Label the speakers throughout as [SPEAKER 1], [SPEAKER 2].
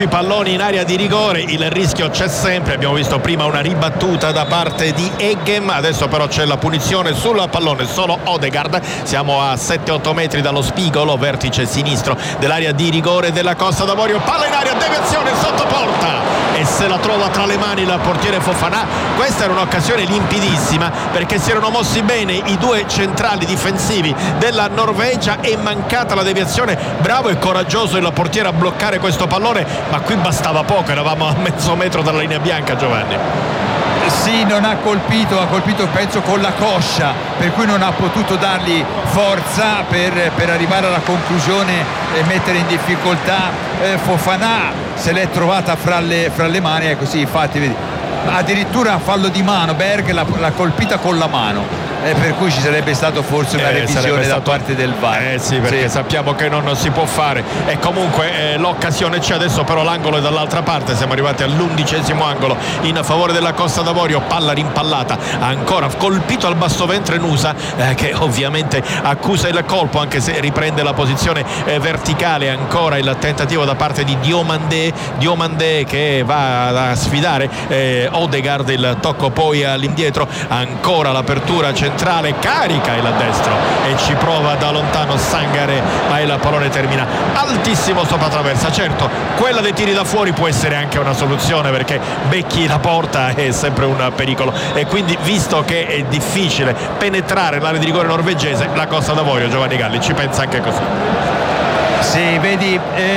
[SPEAKER 1] I palloni in area di rigore, il rischio c'è sempre. Abbiamo visto prima una ribattuta da parte di Eggem, adesso però c'è la punizione sul pallone, solo Odegaard. Siamo a 7-8 metri dallo spigolo, vertice sinistro dell'area di rigore della Costa d'Avorio. Palla in aria, deviazione sotto porta e se la trova tra le mani il portiere Fofana. Questa era un'occasione limpidissima perché si erano mossi bene i due centrali difensivi della Norvegia, è mancata la deviazione. Bravo e coraggioso il portiere a bloccare questo pallone, ma qui bastava poco, eravamo a mezzo metro dalla linea bianca, Giovanni.
[SPEAKER 2] Sì, non ha colpito penso con la coscia, per cui non ha potuto dargli forza per arrivare alla conclusione e mettere in difficoltà Fofana. Se l'è trovata fra le mani, ecco, sì, infatti vedi, addirittura fallo di mano, Berg l'ha colpita con la mano. Per cui ci sarebbe stato forse una revisione da parte del VAR.
[SPEAKER 1] Sì, perché sappiamo che non si può fare, e comunque l'occasione c'è. Adesso però l'angolo è dall'altra parte, siamo arrivati all'11° angolo in favore della Costa d'Avorio. Palla rimpallata, ancora colpito al basso ventre Nusa, che ovviamente accusa il colpo, anche se riprende la posizione verticale. Ancora il tentativo da parte di Diomandé che va a sfidare Odegaard, il tocco poi all'indietro, ancora l'apertura centrale, carica il destro e ci prova da lontano Sangaré, ma il pallone termina altissimo sopra traversa. Certo, quella dei tiri da fuori può essere anche una soluzione, perché becchi la porta è sempre un pericolo, e quindi visto che è difficile penetrare l'area di rigore norvegese, la Costa d'Avorio, Giovanni Galli, ci pensa anche così.
[SPEAKER 2] Sì, vedi,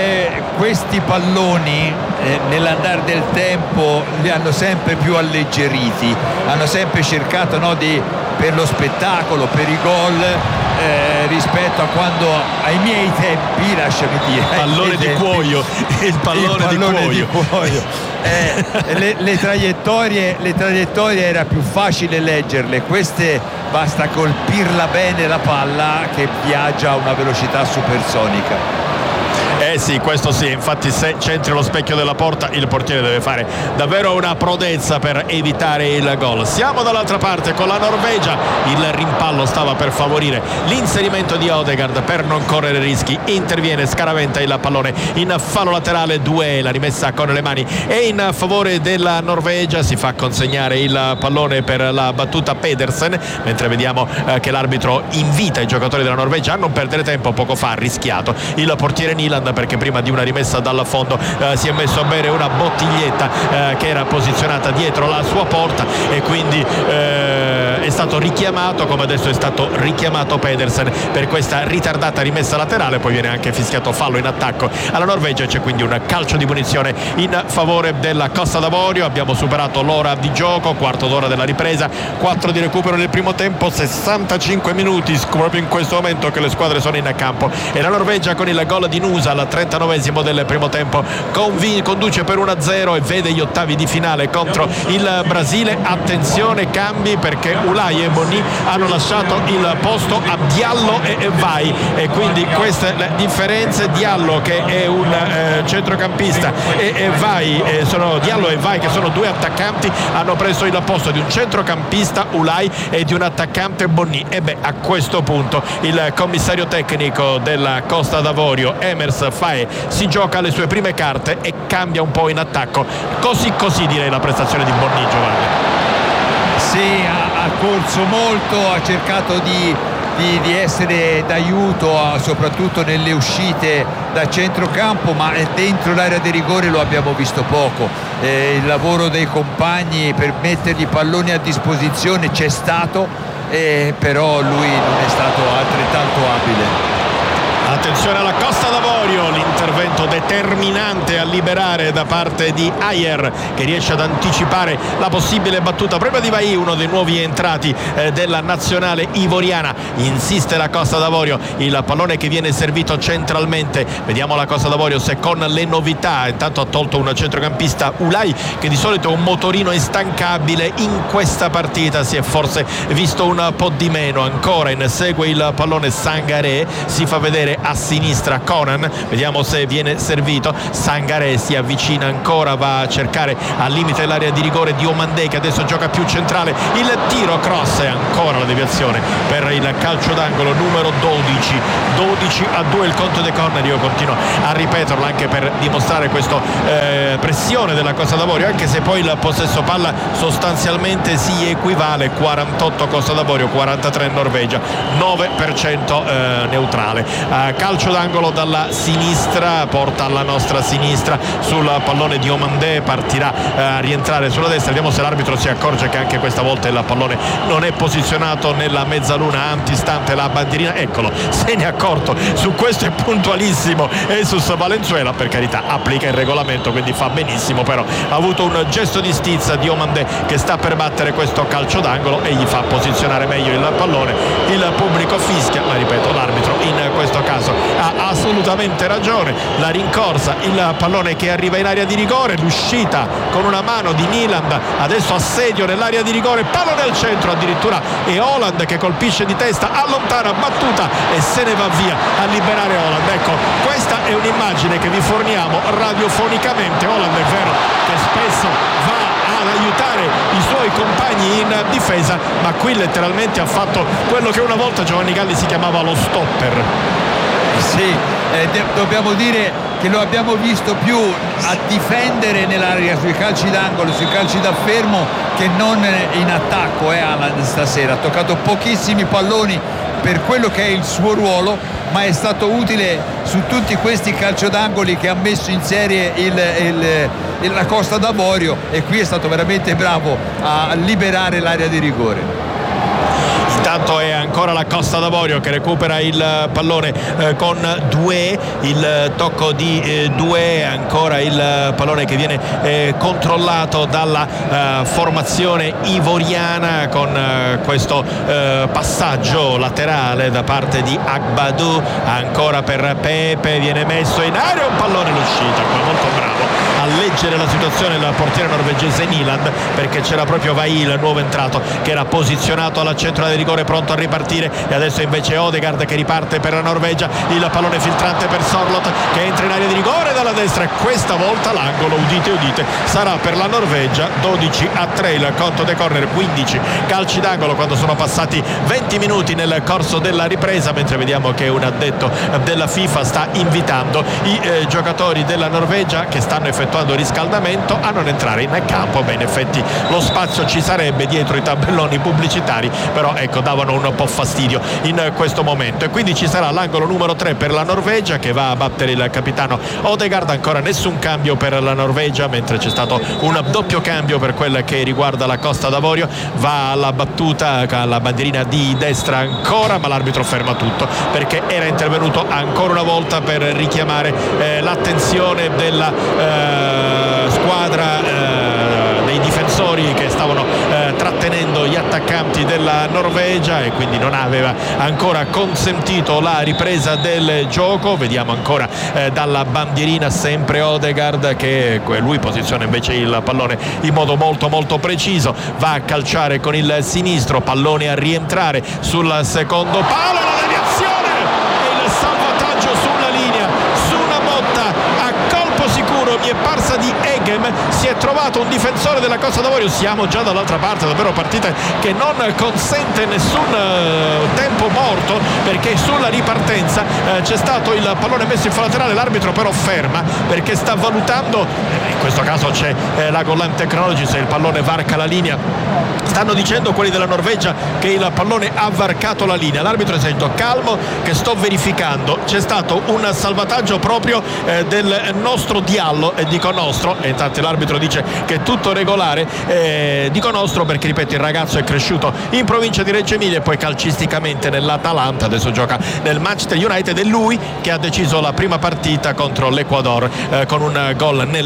[SPEAKER 2] questi palloni nell'andare del tempo li hanno sempre più alleggeriti, hanno sempre cercato per lo spettacolo, per i gol, rispetto a quando ai miei tempi, lasciami dire,
[SPEAKER 1] pallone di cuoio, il pallone di cuoio.
[SPEAKER 2] Le traiettorie era più facile leggerle, queste basta colpirla bene la palla che viaggia a una velocità supersonica.
[SPEAKER 1] Sì, questo sì, infatti se c'entri lo specchio della porta il portiere deve fare davvero una prodezza per evitare il gol. Siamo dall'altra parte con la Norvegia, il rimpallo stava per favorire l'inserimento di Odegaard per non correre rischi, interviene, scaraventa il pallone in fallo laterale, Due, la rimessa con le mani e in favore della Norvegia, si fa consegnare il pallone per la battuta Pedersen, mentre vediamo che l'arbitro invita i giocatori della Norvegia a non perdere tempo. Poco fa ha rischiato il portiere Niland, perché prima di una rimessa dal fondo si è messo a bere una bottiglietta che era posizionata dietro la sua porta, e quindi è stato richiamato, come adesso è stato richiamato Pedersen per questa ritardata rimessa laterale. Poi viene anche fischiato fallo in attacco alla Norvegia, c'è quindi un calcio di punizione in favore della Costa d'Avorio. Abbiamo superato l'ora di gioco, quarto d'ora della ripresa, 4 di recupero nel primo tempo, 65 minuti proprio in questo momento che le squadre sono in campo, e la Norvegia con il gol di Nusa al 39° del primo tempo conduce per 1-0 e vede gli ottavi di finale contro il Brasile. Attenzione, cambi, perché Ulai e Bonni hanno lasciato il posto a Diallo e Vai, e quindi queste le differenze. Diallo che è un centrocampista e Vai sono Diallo e Vai che sono due attaccanti, hanno preso il posto di un centrocampista Ulai e di un attaccante Bonni. E a questo punto il commissario tecnico della Costa d'Avorio, Emers Fae, si gioca le sue prime carte e cambia un po' in attacco. Così direi la prestazione di Bonni, Giovanni.
[SPEAKER 2] Sì, ha corso molto, ha cercato di essere d'aiuto soprattutto nelle uscite da centrocampo, ma dentro l'area di rigore lo abbiamo visto poco. Il lavoro dei compagni per mettergli palloni a disposizione c'è stato, però lui non è stato altrettanto abile.
[SPEAKER 1] Attenzione alla Costa d'Avorio, l'intervento determinante a liberare da parte di Ayer, che riesce ad anticipare la possibile battuta proprio di Vai, uno dei nuovi entrati della nazionale ivoriana. Insiste la Costa d'Avorio, il pallone che viene servito centralmente. Vediamo la Costa d'Avorio se con le novità. Intanto ha tolto un centrocampista, Ulai, che di solito è un motorino instancabile, in questa partita si è forse visto un po' di meno. Ancora insegue il pallone Sangaré, si fa vedere a sinistra Conan, vediamo se viene servito. Sangaré si avvicina ancora, va a cercare al limite dell'area di rigore Diomandé, che adesso gioca più centrale, il tiro cross e ancora la deviazione per il calcio d'angolo numero 12-2 il conto dei corner. Io continuo a ripeterlo anche per dimostrare questa pressione della Costa d'Avorio, anche se poi il possesso palla sostanzialmente si equivale: 48 Costa d'Avorio, 43 Norvegia, 9% neutrale. Calcio d'angolo dalla sinistra, porta alla nostra sinistra sul pallone Diomandé, partirà a rientrare sulla destra. Vediamo se l'arbitro si accorge che anche questa volta il pallone non è posizionato nella mezzaluna antistante la bandierina. Eccolo, se ne è accorto, su questo è puntualissimo Jesus Valenzuela, per carità applica il regolamento, quindi fa benissimo, però ha avuto un gesto di stizza Diomandé che sta per battere questo calcio d'angolo e gli fa posizionare meglio il pallone. Il pubblico fischia, ma ripeto, l'arbitro in questo caso ha assolutamente ragione. La rincorsa, il pallone che arriva in area di rigore, l'uscita con una mano di Nyland, adesso assedio nell'area di rigore, pallone al centro addirittura, e Haaland che colpisce di testa, allontana, battuta e se ne va via a liberare Haaland. Ecco, questa è un'immagine che vi forniamo radiofonicamente. Haaland è vero che spesso va ad aiutare i suoi compagni in difesa, ma qui letteralmente ha fatto quello che una volta Giovanni Galli si chiamava lo stopper.
[SPEAKER 2] Sì, dobbiamo dire che lo abbiamo visto più a difendere nell'area sui calci d'angolo, sui calci da fermo, che non in attacco. Haaland stasera ha toccato pochissimi palloni per quello che è il suo ruolo, ma è stato utile su tutti questi calcio d'angoli che ha messo in serie la Costa d'Avorio, e qui è stato veramente bravo a liberare l'area di rigore.
[SPEAKER 1] Intanto è ancora la Costa d'Avorio che recupera il pallone con Doué, il tocco di Doué, ancora il pallone che viene controllato dalla formazione ivoriana con questo passaggio laterale da parte di Agbadou, ancora per Pepe, viene messo in area un pallone, l'uscita qua molto bravo a leggere la situazione il portiere norvegese Nyland, perché c'era proprio Vail, nuovo entrato, che era posizionato alla centro di rigore pronto a ripartire, e adesso invece Odegaard che riparte per la Norvegia, il pallone filtrante per Sorloth che entra in area di rigore dalla destra, e questa volta l'angolo, udite udite, sarà per la Norvegia. 12-3 il conto dei corner, 15 calci d'angolo quando sono passati 20 minuti nel corso della ripresa, mentre vediamo che un addetto della FIFA sta invitando i giocatori della Norvegia che stanno effettuando riscaldamento a non entrare in campo. Beh, in effetti lo spazio ci sarebbe dietro i tabelloni pubblicitari, però ecco, davano un po' fastidio in questo momento, e quindi ci sarà l'angolo numero 3 per la Norvegia che va a battere il capitano Odegaard. Ancora nessun cambio per la Norvegia, mentre c'è stato un doppio cambio per quella che riguarda la Costa d'Avorio. Va alla battuta alla bandierina di destra ancora, ma l'arbitro ferma tutto perché era intervenuto ancora una volta per richiamare l'attenzione della squadra dei difensori che stavano trattenendo gli attaccanti della Norvegia, e quindi non aveva ancora consentito la ripresa del gioco. Vediamo ancora dalla bandierina sempre Odegaard che lui posiziona invece il pallone in modo molto molto preciso, va a calciare con il sinistro, pallone a rientrare sul secondo palo, la deviazione e il salvataggio sulla linea su una botta a colpo sicuro. Mi è parsa di Eghem, si è trovato un difensore della Costa d'Avorio. Siamo già dall'altra parte, davvero partita che non consente nessun tempo morto, perché sulla ripartenza c'è stato il pallone messo in fallo laterale, l'arbitro però ferma perché sta valutando, in questo caso c'è la goal line technology, se il pallone varca la linea. Stanno dicendo quelli della Norvegia che il pallone ha varcato la linea, l'arbitro è detto calmo che sto verificando, c'è stato un salvataggio proprio del nostro Diallo, e dico nostro, e intanto l'arbitro dice che è tutto regolare, dico nostro perché ripeto il ragazzo è cresciuto in provincia di Reggio Emilia e poi calcisticamente nell'Atalanta, adesso gioca nel Manchester United, è lui che ha deciso la prima partita contro l'Ecuador con un gol nel finale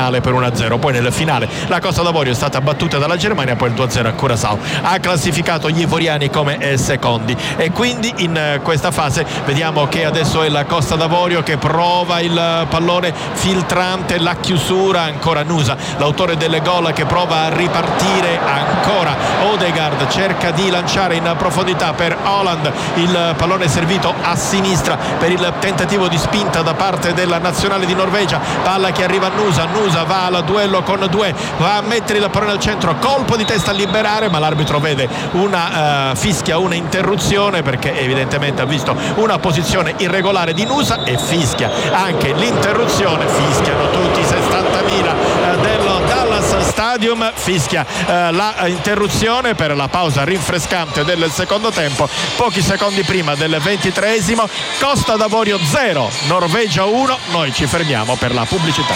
[SPEAKER 1] finale per 1-0. Poi nel finale la Costa d'Avorio è stata battuta dalla Germania, poi il 2-0 a Curaçao ha classificato gli ivoriani come secondi, e quindi in questa fase vediamo che adesso è la Costa d'Avorio che prova il pallone filtrante, la chiusura, ancora Nusa, l'autore del gol, che prova a ripartire, ancora Odegaard cerca di lanciare in profondità per Haaland, il pallone servito a sinistra per il tentativo di spinta da parte della nazionale di Norvegia, palla che arriva a Nusa va al duello con Due, va a mettere il pallone al centro, colpo di testa a liberare, ma l'arbitro vede una fischia, una interruzione, perché evidentemente ha visto una posizione irregolare di Nusa e fischia anche l'interruzione. Fischiano tutti i 60.000 dello Dallas Stadium, fischia la interruzione per la pausa rinfrescante del secondo tempo. Pochi secondi prima del 23esimo, Costa d'Avorio 0, Norvegia 1. Noi ci fermiamo per la pubblicità.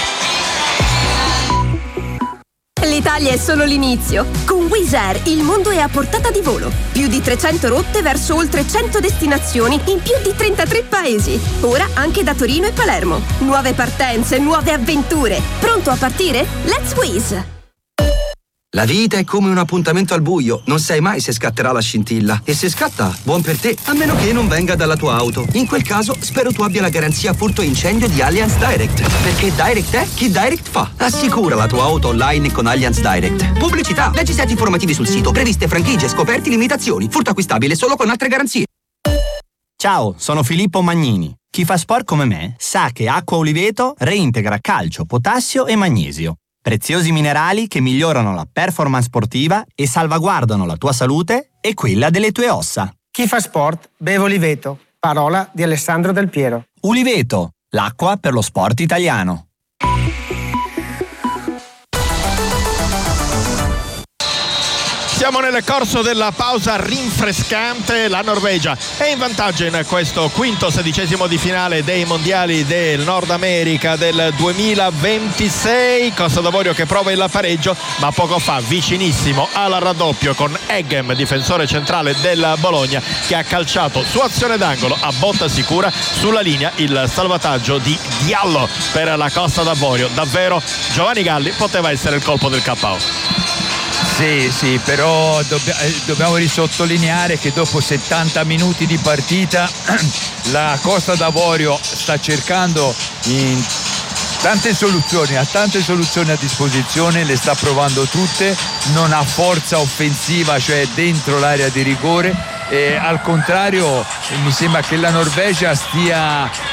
[SPEAKER 3] L'Italia è solo l'inizio. Con Wizz Air il mondo è a portata di volo. Più di 300 rotte verso oltre 100 destinazioni in più di 33 paesi. Ora anche da Torino e Palermo. Nuove partenze, nuove avventure. Pronto a partire? Let's Wizz!
[SPEAKER 4] La vita è come un appuntamento al buio, non sai mai se scatterà la scintilla. E se scatta, buon per te, a meno che non venga dalla tua auto. In quel caso, spero tu abbia la garanzia furto e incendio di Allianz Direct. Perché Direct è chi Direct fa. Assicura la tua auto online con Allianz Direct. Pubblicità, leggi set informativi sul sito, previste franchigie, scoperti, limitazioni. Furto acquistabile solo con altre garanzie.
[SPEAKER 5] Ciao, sono Filippo Magnini. Chi fa sport come me sa che Acqua Oliveto reintegra calcio, potassio e magnesio. Preziosi minerali che migliorano la performance sportiva e salvaguardano la tua salute e quella delle tue ossa.
[SPEAKER 6] Chi fa sport beve Oliveto. Parola di Alessandro Del Piero.
[SPEAKER 5] Oliveto, l'acqua per lo sport italiano.
[SPEAKER 1] Siamo nel corso della pausa rinfrescante. La Norvegia è in vantaggio in questo quinto sedicesimo di finale dei mondiali del Nord America del 2026. Costa d'Avorio che prova il pareggio, ma poco fa vicinissimo al raddoppio con Eggem, difensore centrale del Bologna, che ha calciato su azione d'angolo a botta sicura sulla linea il salvataggio di Diallo per la Costa d'Avorio. Davvero Giovanni Galli poteva essere il colpo del KO.
[SPEAKER 2] Sì, però dobbiamo risottolineare che dopo 70 minuti di partita la Costa d'Avorio sta cercando tante soluzioni, ha tante soluzioni a disposizione, le sta provando tutte, non ha forza offensiva, cioè dentro l'area di rigore, e al contrario mi sembra che la Norvegia stia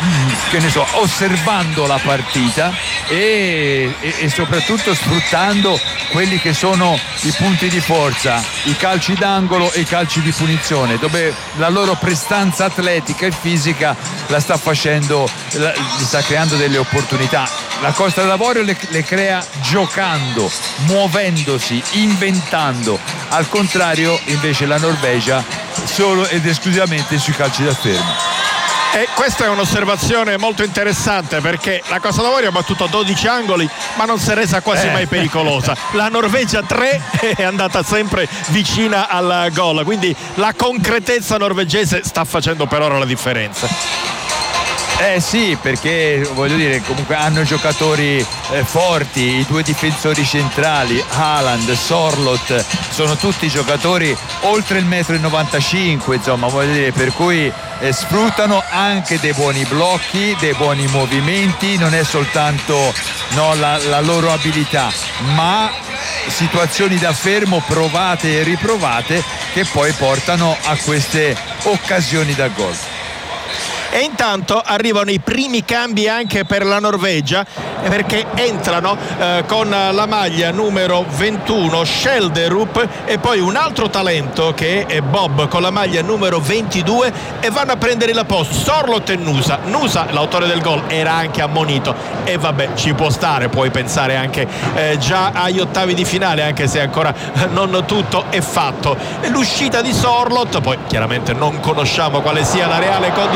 [SPEAKER 2] osservando la partita e soprattutto sfruttando quelli che sono i punti di forza, i calci d'angolo e i calci di punizione, dove la loro prestanza atletica e fisica la sta facendo, gli sta creando delle opportunità. La Costa d'Avorio le crea giocando, muovendosi, inventando. Al contrario invece la Norvegia solo ed esclusivamente sui calci da fermo.
[SPEAKER 1] E questa è un'osservazione molto interessante, perché la Costa d'Avorio ha battuto 12 angoli ma non si è resa quasi mai pericolosa. La Norvegia 3 è andata sempre vicina al gol, quindi la concretezza norvegese sta facendo per ora la differenza.
[SPEAKER 2] Sì, perché voglio dire, comunque hanno giocatori forti, i due difensori centrali, Haaland, Sorloth, sono tutti giocatori oltre il 1,95 m, insomma, voglio dire, per cui sfruttano anche dei buoni blocchi, dei buoni movimenti, non è soltanto la loro abilità, ma situazioni da fermo provate e riprovate che poi portano a queste occasioni da gol.
[SPEAKER 1] E intanto arrivano i primi cambi anche per la Norvegia, perché entrano con la maglia numero 21 Schelderup e poi un altro talento che è Bob con la maglia numero 22, e vanno a prendere il posto Sorloth e Nusa. Nusa, l'autore del gol, era anche ammonito e vabbè, ci può stare, puoi pensare anche già agli ottavi di finale, anche se ancora non tutto è fatto. L'uscita di Sorloth, poi chiaramente non conosciamo quale sia la reale condizione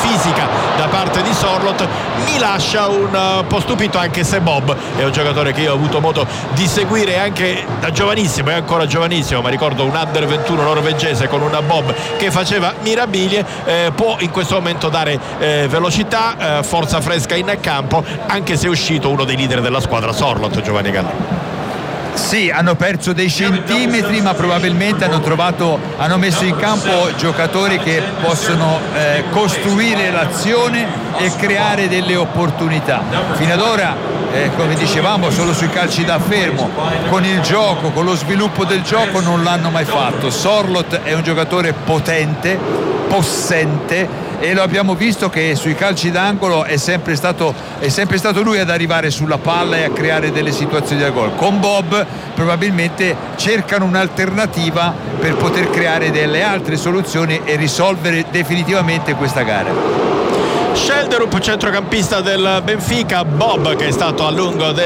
[SPEAKER 1] fisica da parte di Sorloth mi lascia un po' stupito, anche se Bob è un giocatore che io ho avuto modo di seguire anche da giovanissimo, è ancora giovanissimo, ma ricordo un under 21 norvegese con una Bob che faceva mirabilie. Può in questo momento dare velocità, forza fresca in campo, anche se è uscito uno dei leader della squadra, Sorloth, Giovanni Galli.
[SPEAKER 2] Sì, hanno perso dei centimetri, ma probabilmente hanno messo in campo giocatori che possono costruire l'azione e creare delle opportunità. Fino ad ora, come dicevamo, solo sui calci da fermo, con il gioco, con lo sviluppo del gioco non l'hanno mai fatto. Sorloth è un giocatore potente, possente, e lo abbiamo visto che sui calci d'angolo è sempre stato lui ad arrivare sulla palla e a creare delle situazioni da gol. Con Bob probabilmente cercano un'alternativa per poter creare delle altre soluzioni e risolvere definitivamente questa gara.
[SPEAKER 1] Schelderup, centrocampista del Benfica, Bob che è stato a lungo